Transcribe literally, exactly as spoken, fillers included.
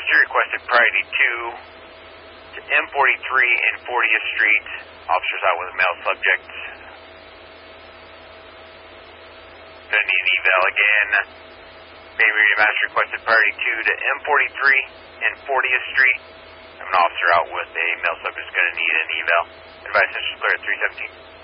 Master requested priority two to M forty-three and fortieth Street. Officers out with a male subject. Gonna need an eval again. Baby Master requested priority two to M forty-three and fortieth Street. I have an officer out with a male subject. Gonna need an eval. Advice is clear at three seventeen.